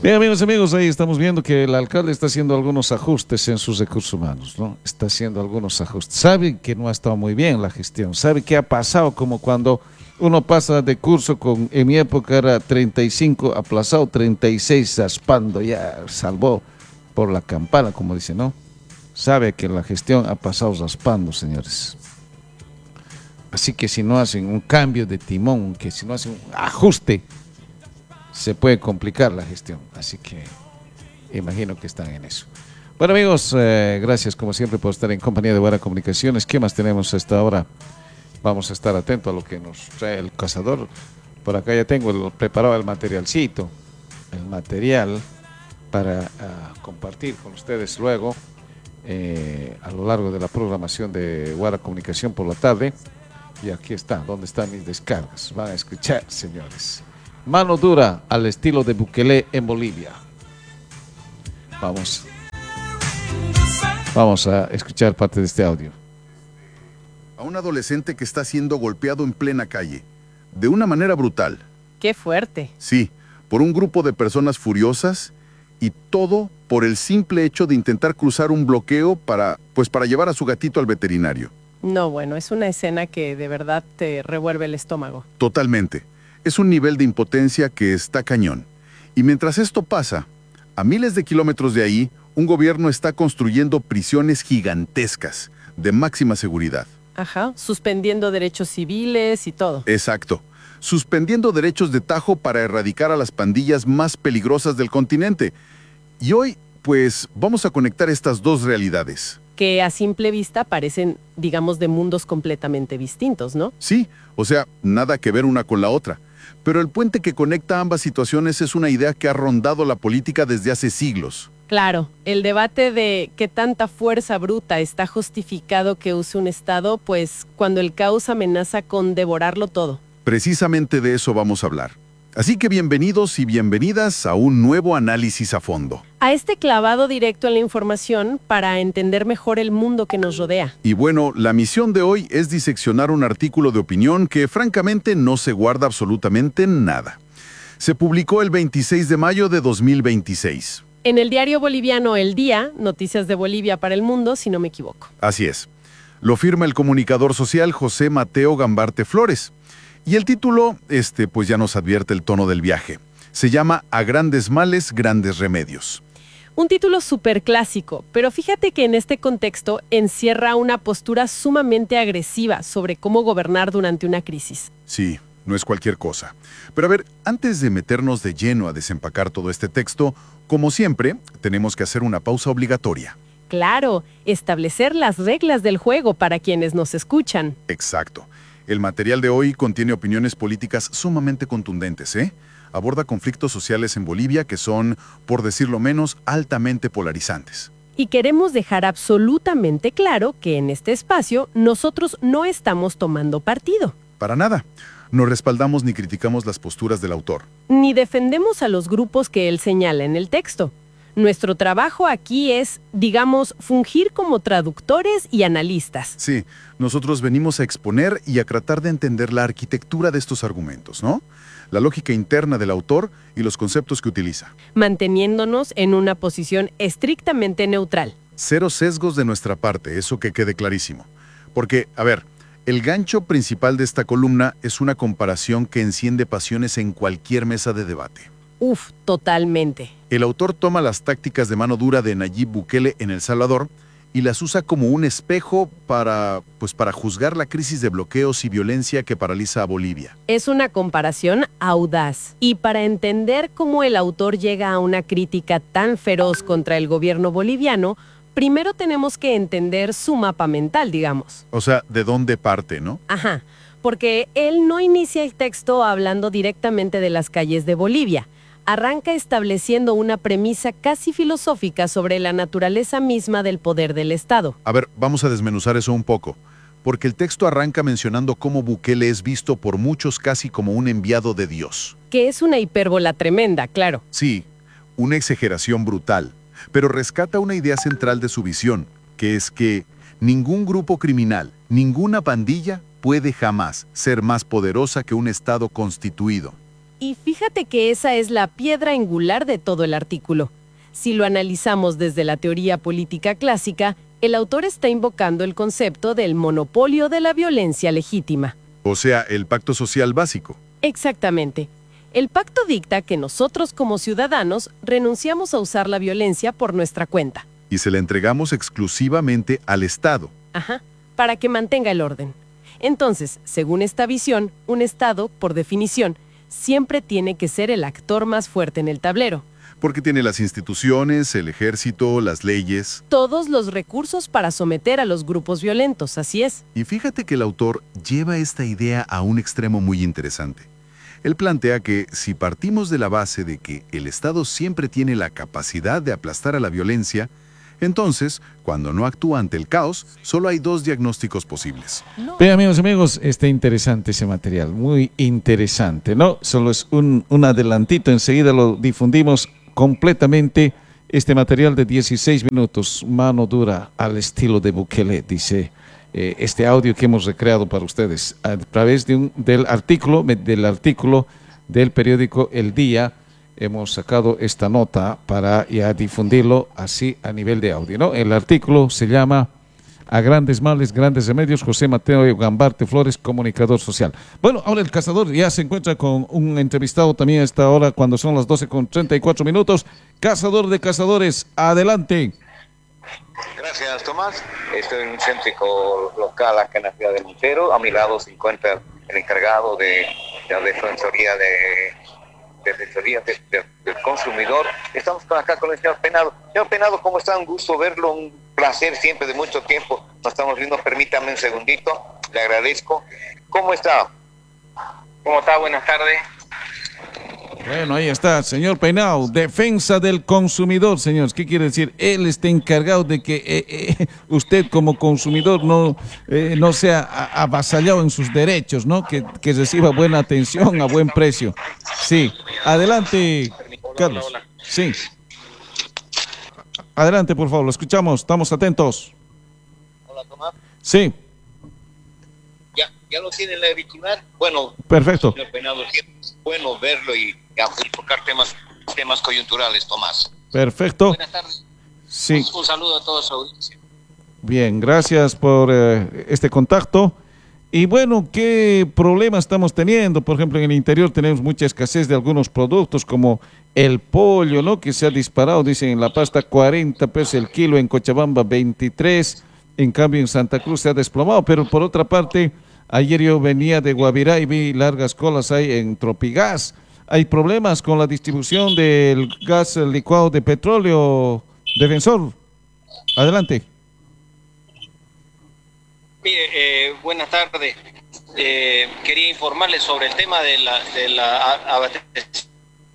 Bien, amigos, ahí estamos viendo que el alcalde está haciendo algunos ajustes en sus recursos humanos, ¿no? Está haciendo algunos ajustes. Sabe que no ha estado muy bien la gestión, sabe que ha pasado como cuando uno pasa de curso en mi época era 35 aplazado, 36 raspando, ya salvó por la campana, como dice, ¿no? Sabe que la gestión ha pasado raspando, señores. Así que si no hacen un cambio de timón, que si no hacen un ajuste, se puede complicar la gestión, así que imagino que están en eso. Bueno, amigos, gracias como siempre por estar en compañía de Guara Comunicaciones. ¿Qué más tenemos a esta hora? Vamos a estar atentos a lo que nos trae el cazador. Por acá ya tengo preparado el materialcito, el material para compartir con ustedes luego a lo largo de la programación de Guara Comunicación por la tarde. Y aquí está, ¿dónde están mis descargas? Van a escuchar, señores. Mano dura al estilo de Bukele en Bolivia. Vamos a escuchar parte de este audio. A un adolescente que está siendo golpeado en plena calle, de una manera brutal. ¡Qué fuerte! Sí, por un grupo de personas furiosas y todo por el simple hecho de intentar cruzar un bloqueo para llevar a su gatito al veterinario. No, bueno, es una escena que de verdad te revuelve el estómago. Totalmente. Es un nivel de impotencia que está cañón. Y mientras esto pasa, a miles de kilómetros de ahí, un gobierno está construyendo prisiones gigantescas, de máxima seguridad. Ajá, suspendiendo derechos civiles y todo. Exacto. Suspendiendo derechos de tajo para erradicar a las pandillas más peligrosas del continente. Y hoy, pues, vamos a conectar estas dos realidades. Que a simple vista parecen, digamos, de mundos completamente distintos, ¿no? Sí, o sea, nada que ver una con la otra. Pero el puente que conecta ambas situaciones es una idea que ha rondado la política desde hace siglos. Claro, el debate de qué tanta fuerza bruta está justificado que use un Estado, pues cuando el caos amenaza con devorarlo todo. Precisamente de eso vamos a hablar. Así que bienvenidos y bienvenidas a un nuevo análisis a fondo. A este clavado directo en la información para entender mejor el mundo que nos rodea. Y bueno, la misión de hoy es diseccionar un artículo de opinión que francamente no se guarda absolutamente nada. Se publicó el 26 de mayo de 2026. En el diario boliviano El Día, Noticias de Bolivia para el Mundo, si no me equivoco. Así es. Lo firma el comunicador social José Mateo Gambarte Flores. Y el título, pues ya nos advierte el tono del viaje. Se llama A grandes males, grandes remedios. Un título súper clásico, pero fíjate que en este contexto encierra una postura sumamente agresiva sobre cómo gobernar durante una crisis. Sí, no es cualquier cosa. Pero a ver, antes de meternos de lleno a desempacar todo este texto, como siempre, tenemos que hacer una pausa obligatoria. Claro, establecer las reglas del juego para quienes nos escuchan. Exacto. El material de hoy contiene opiniones políticas sumamente contundentes, ¿eh? Aborda conflictos sociales en Bolivia que son, por decirlo menos, altamente polarizantes. Y queremos dejar absolutamente claro que en este espacio nosotros no estamos tomando partido. Para nada. No respaldamos ni criticamos las posturas del autor. Ni defendemos a los grupos que él señala en el texto. Nuestro trabajo aquí es, digamos, fungir como traductores y analistas. Sí, nosotros venimos a exponer y a tratar de entender la arquitectura de estos argumentos, ¿no? La lógica interna del autor y los conceptos que utiliza. Manteniéndonos en una posición estrictamente neutral. Cero sesgos de nuestra parte, eso que quede clarísimo. Porque, a ver, el gancho principal de esta columna es una comparación que enciende pasiones en cualquier mesa de debate. Uf, totalmente. El autor toma las tácticas de mano dura de Nayib Bukele en El Salvador y las usa como un espejo para juzgar la crisis de bloqueos y violencia que paraliza a Bolivia. Es una comparación audaz. Y para entender cómo el autor llega a una crítica tan feroz contra el gobierno boliviano, primero tenemos que entender su mapa mental, digamos. O sea, ¿de dónde parte, no? Ajá, porque él no inicia el texto hablando directamente de las calles de Bolivia. Arranca estableciendo una premisa casi filosófica sobre la naturaleza misma del poder del Estado. A ver, vamos a desmenuzar eso un poco, porque el texto arranca mencionando cómo Bukele es visto por muchos casi como un enviado de Dios. Que es una hipérbola tremenda, claro. Sí, una exageración brutal, pero rescata una idea central de su visión, que es que ningún grupo criminal, ninguna pandilla puede jamás ser más poderosa que un Estado constituido. Y fíjate que esa es la piedra angular de todo el artículo. Si lo analizamos desde la teoría política clásica, el autor está invocando el concepto del monopolio de la violencia legítima. O sea, el pacto social básico. Exactamente. El pacto dicta que nosotros como ciudadanos renunciamos a usar la violencia por nuestra cuenta. Y se la entregamos exclusivamente al Estado. Ajá, para que mantenga el orden. Entonces, según esta visión, un Estado, por definición, siempre tiene que ser el actor más fuerte en el tablero. Porque tiene las instituciones, el ejército, las leyes. Todos los recursos para someter a los grupos violentos, así es. Y fíjate que el autor lleva esta idea a un extremo muy interesante. Él plantea que si partimos de la base de que el Estado siempre tiene la capacidad de aplastar a la violencia, entonces, cuando no actúa ante el caos, solo hay dos diagnósticos posibles. Vean, amigos, está interesante ese material, muy interesante, ¿no? Solo es un adelantito, enseguida lo difundimos completamente, este material de 16 minutos, mano dura al estilo de Bukele, dice este audio que hemos recreado para ustedes a través de del artículo del periódico El Día. Hemos sacado esta nota para ya difundirlo así a nivel de audio, ¿no? El artículo se llama A grandes males, grandes remedios, José Mateo Gambarte Flores, comunicador social. Bueno, ahora el cazador ya se encuentra con un entrevistado también a esta hora, cuando son las 12:34 minutos. Cazador de cazadores, adelante. Gracias, Tomás. Estoy en un céntrico local acá en la ciudad de Montero. A mi lado se encuentra el encargado de la Defensoría del Consumidor. Estamos acá con el señor Penado. Señor Penado, ¿cómo está? Un gusto verlo, un placer siempre de mucho tiempo. Nos estamos viendo, permítame un segundito, le agradezco. ¿Cómo está? ¿Cómo está? Buenas tardes. Bueno, ahí está, señor Peinao, defensa del consumidor, señores. ¿Qué quiere decir? Él está encargado de que usted como consumidor no sea avasallado en sus derechos, ¿no? Que reciba buena atención a buen precio. Sí, adelante, Carlos. Sí. Adelante, por favor, lo escuchamos, estamos atentos. Hola, Tomás. Sí. ¿Ya lo tiene la auricular? Bueno, perfecto. Señor Penado, es bueno verlo y enfocar temas coyunturales, Tomás. Perfecto. Buenas tardes. Sí. Un saludo a toda su audiencia. Bien, gracias por este contacto. Y bueno, ¿qué problemas estamos teniendo? Por ejemplo, en el interior tenemos mucha escasez de algunos productos como el pollo, ¿no? Que se ha disparado, dicen en La Paz está 40 pesos el kilo, en Cochabamba 23, en cambio en Santa Cruz se ha desplomado, pero por otra parte, ayer yo venía de Guavirá y vi largas colas ahí en Tropigas. Hay problemas con la distribución del gas licuado de petróleo, defensor. Adelante. Mire, buenas tardes. Quería informarles sobre el tema de la abastecimiento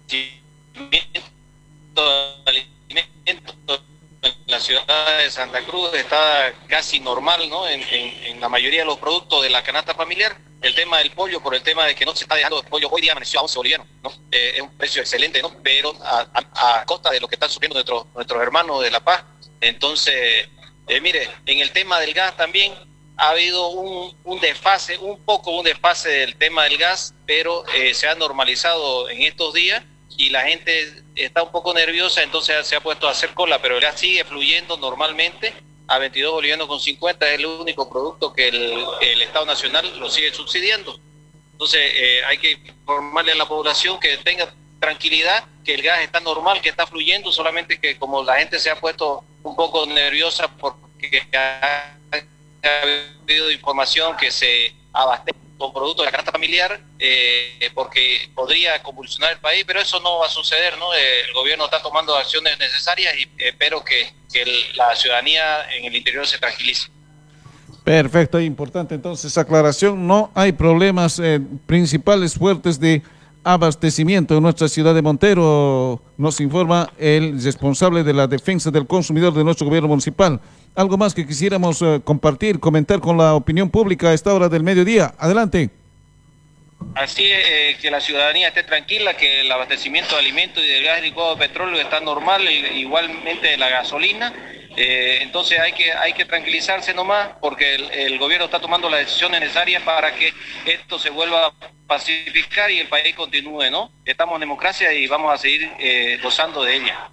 de alimentos en la ciudad de Santa Cruz. Está casi normal, ¿no? En la mayoría de los productos de la canasta familiar. El tema del pollo, por el tema de que no se está dejando el pollo, hoy día amaneció a 11 bolivianos, ¿no? Es un precio excelente, ¿no? Pero a costa de lo que están sufriendo nuestros hermanos de La Paz. Entonces, mire, en el tema del gas también ha habido un desfase del tema del gas, pero se ha normalizado en estos días y la gente está un poco nerviosa, entonces se ha puesto a hacer cola, pero el gas sigue fluyendo normalmente a 22 bolivianos con 50, es el único producto que el Estado Nacional lo sigue subsidiando. Entonces hay que informarle a la población que tenga tranquilidad, que el gas está normal, que está fluyendo, solamente que como la gente se ha puesto un poco nerviosa porque ha habido información que se abastece con productos de la canasta familiar, porque podría convulsionar el país, pero eso no va a suceder, ¿no? El gobierno está tomando acciones necesarias y espero que la ciudadanía en el interior se tranquilice. Perfecto, importante entonces aclaración, no hay problemas principales fuertes de abastecimiento en nuestra ciudad de Montero, nos informa el responsable de la defensa del consumidor de nuestro gobierno municipal. Algo más que quisiéramos compartir, comentar con la opinión pública a esta hora del mediodía. Adelante. Así es, que la ciudadanía esté tranquila, que el abastecimiento de alimentos y del gas licuado de petróleo está normal, igualmente de la gasolina, Entonces hay que tranquilizarse nomás, porque el gobierno está tomando las decisiones necesarias para que esto se vuelva a pacificar y el país continúe, ¿no? Estamos en democracia y vamos a seguir gozando de ella.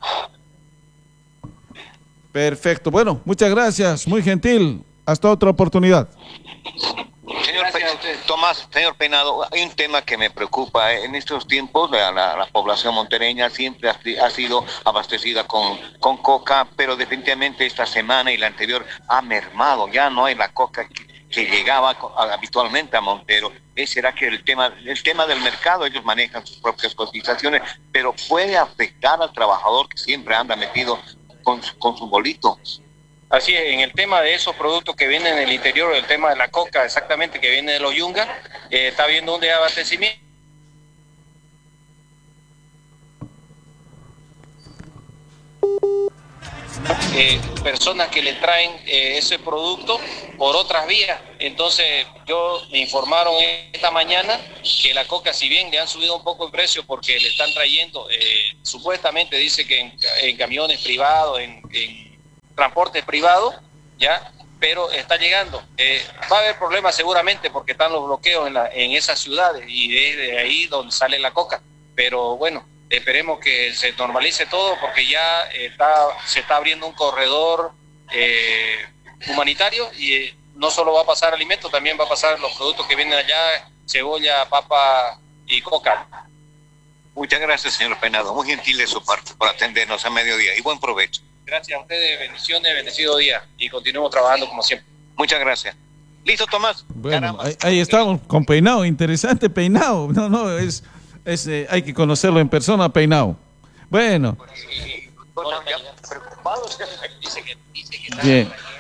Perfecto. Bueno, muchas gracias. Muy gentil. Hasta otra oportunidad. Tomás, señor Penado, hay un tema que me preocupa. En estos tiempos la población montereña siempre ha sido abastecida con coca, pero definitivamente esta semana y la anterior ha mermado. Ya no hay la coca que llegaba habitualmente a Montero. ¿Será que el tema del mercado, ellos manejan sus propias cotizaciones, pero puede afectar al trabajador que siempre anda metido con su bolito? Así es, en el tema de esos productos que vienen del interior, el tema de la coca exactamente que viene de los yungas, está habiendo un desabastecimiento. Personas que le traen ese producto por otras vías. Entonces me informaron esta mañana que la coca, si bien le han subido un poco el precio porque le están trayendo, supuestamente dice que en camiones privados, en transporte privado, ya, pero está llegando. Va a haber problemas seguramente porque están los bloqueos en esas ciudades y es de ahí donde sale la coca. Pero bueno, esperemos que se normalice todo porque ya se está abriendo un corredor humanitario y no solo va a pasar alimentos, también va a pasar los productos que vienen allá, cebolla, papa y coca. Muchas gracias, señor Penado. Muy gentil de su parte por atendernos a mediodía y buen provecho. Gracias a ustedes, bendiciones, bendecido día y continuemos trabajando como siempre. Muchas gracias. ¿Listo, Tomás? Bueno, ahí estamos con Peinado, interesante Peinado. No, hay que conocerlo en persona, Peinado. Bueno. Preocupados. Bien.